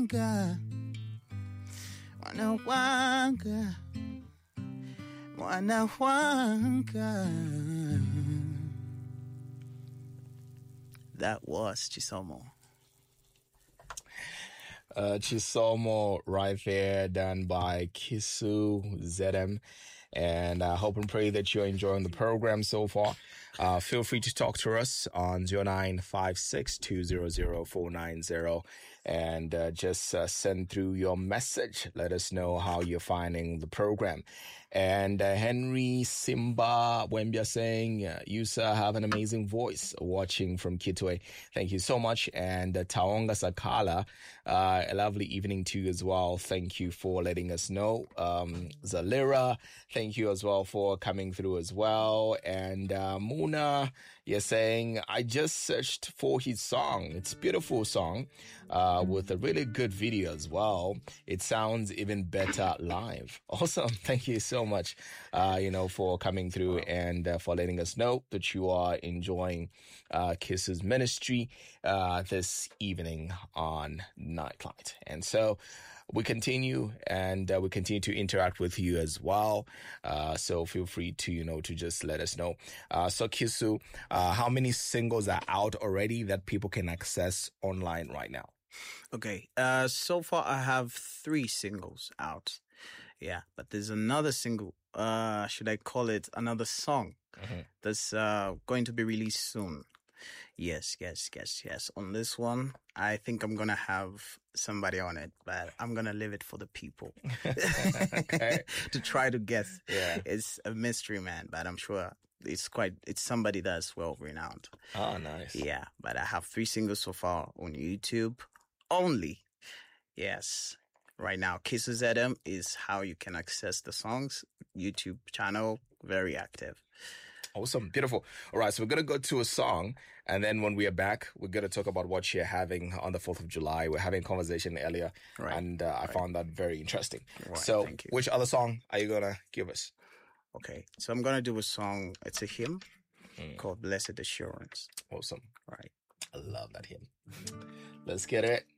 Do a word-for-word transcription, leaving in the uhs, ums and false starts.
wanga, mwana wanga, mwana wanga. That was Chisomo. Uh, Chisomo right there, done by Kisu Z M. And I hope and pray that you're enjoying the program so far. Uh, feel free to talk to us on zero nine five six two zero zero four nine zero and uh, just uh, send through your message. Let us know how you're finding the program. And uh, Henry Simba Wembia saying, uh, you, sir, have an amazing voice, watching from Kitwe. Thank you so much. And uh, Taonga Sakala, uh, a lovely evening to you as well. Thank you for letting us know. Um, Zalira, thank you as well for coming through as well. And uh, Muna, you're saying, I just searched for his song. It's a beautiful song uh, with a really good video as well. It sounds even better live. Awesome. Thank you so much, uh, you know, for coming through and uh, for letting us know that you are enjoying uh, Kiss's ministry uh, this evening on Nightlight. And so we continue and uh, we continue to interact with you as well. Uh, so feel free to, you know, to just let us know. Uh, so Kisu, uh, how many singles are out already that people can access online right now? Okay. Uh, so far I have three singles out. Yeah. But there's another single, uh, should I call it another song mm-hmm. that's uh, going to be released soon. Yes, yes, yes, yes. On this one, I think I'm going to have somebody on it, but I'm going to leave it for the people okay. to try to guess. Yeah. It's a mystery, man, but I'm sure it's quite, it's somebody that's well renowned. Oh, nice. Yeah, but I have three singles so far on YouTube only. Yes. Right now, Kisses Adam is how you can access the songs. YouTube channel, very active. Awesome. Beautiful. All right. So we're going to go to a song. And then when we are back, we're going to talk about what you're having on the fourth of July. We're having a conversation earlier. Right. And uh, I right. found that very interesting. Right. So Thank you. Which other song are you going to give us? Okay. So I'm going to do a song. It's a hymn mm. called Blessed Assurance. Awesome. Right. I love that hymn. Let's get it.